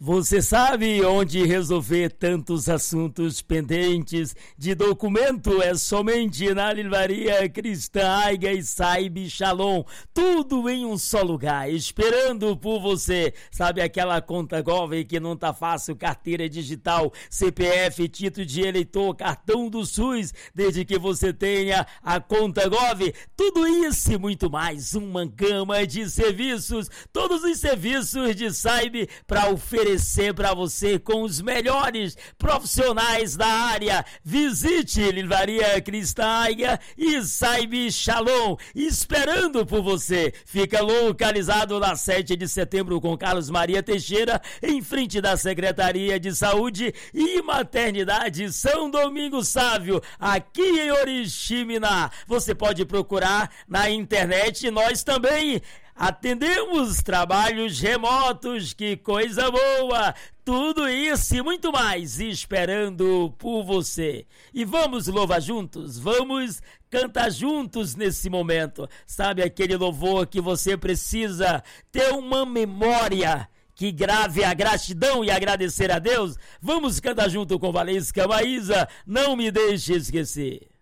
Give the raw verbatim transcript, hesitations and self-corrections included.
Você sabe onde resolver tantos assuntos pendentes de documento? É somente na Livraria Cristã Aiga e Saib Shalom. Tudo em um só lugar, esperando por você. Sabe aquela conta Gov que não tá fácil? Carteira digital, C P F, título de eleitor, cartão do SUS, desde que você tenha a conta Gov. Tudo isso e muito mais. Uma gama de serviços, todos os serviços de Saib para oferecer para você com os melhores profissionais da área. Visite Livraria Cristã Aiga e Saib Shalom, esperando por você. Fica localizado na sete de setembro com Carlos Maria Teixeira, em frente da Secretaria de Saúde e Maternidade São Domingos Sávio, aqui em Oriximiná. Você pode procurar na internet, nós também atendemos trabalhos remotos, que coisa boa! Tudo isso e muito mais esperando por você. E vamos louvar juntos, vamos cantar juntos nesse momento. Sabe aquele louvor que você precisa ter uma memória que grave a gratidão e agradecer a Deus? Vamos cantar junto com Valesca Maísa, Não Me Deixe Esquecer.